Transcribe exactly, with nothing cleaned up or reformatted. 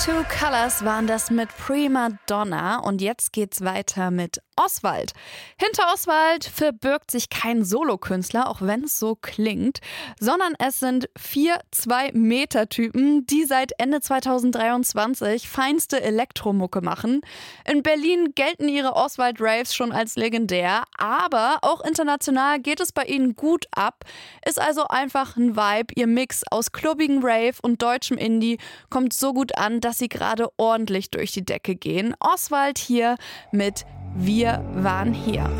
Two Colors waren das mit Prima Donna und jetzt geht's weiter mit Oswald. Hinter Oswald verbirgt sich kein Solokünstler, auch wenn es so klingt, sondern es sind vier Zwei-Meter-Typen, die seit Ende zweitausenddreiundzwanzig feinste Elektromucke machen. In Berlin gelten ihre Oswald-Raves schon als legendär, aber auch international geht es bei ihnen gut ab. Ist also einfach ein Vibe. Ihr Mix aus klubbigen Rave und deutschem Indie kommt so gut an, dass sie gerade ordentlich durch die Decke gehen. Oswald hier mit Wir waren hier.